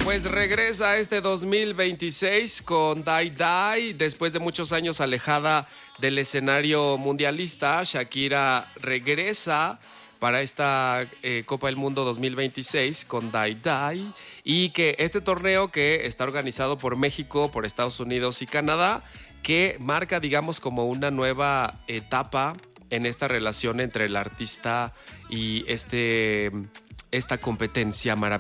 Pues regresa este 2026 con Die Die. Después de muchos años alejada del escenario mundialista, Shakira regresa para esta Copa del Mundo 2026 con Die Die. Y que este torneo que está organizado por México, por Estados Unidos y Canadá, que marca, digamos, como una nueva etapa en esta relación entre el artista y esta competencia maravillosa